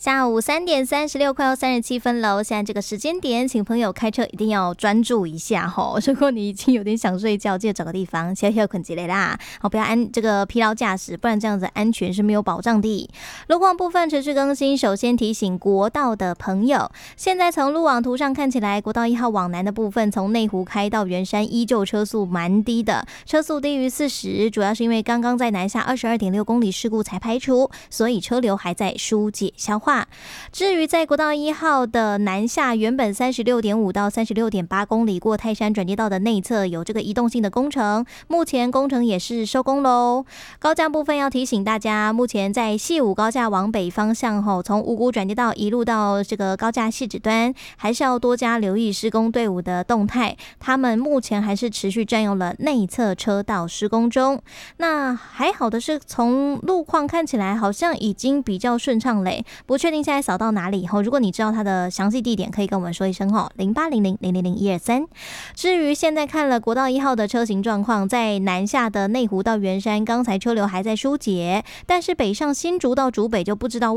下午3点36快要37分了，现在这个时间点，请朋友开车一定要专注一下吼。如果你已经有点想睡觉，记得找个地方小小困起来啦，不要这个疲劳驾驶，不然这样子安全是没有保障的。路况部分持续更新，首先提醒国道的朋友，现在从路网图上看起来，国道1号往南的部分，从内湖开到圆山，依旧车速蛮低的，车速低于40，主要是因为刚刚在南下22.6公里事故才排除，所以车流还在疏解消化。至于在国道1号的南下，原本36.5到36.8公里过泰山转接道的内侧有这个移动性的工程，目前工程也是收工喽。高架部分要提醒大家，目前在汐五高架往北方向后，从五股转接道一路到这个高架汐止端，还是要多加留意施工队伍的动态，他们目前还是持续占用了内侧车道施工中。那还好的是，从路况看起来好像已经比较顺畅嘞，不确定现在扫到哪里以后，如果你知道它的详细地点，可以跟我们说一声哦，0800000123。至于现在看了国道1号的车型状况，在南下的内湖到圆山，刚才车流还在疏解，但是北上新竹到竹北就不知道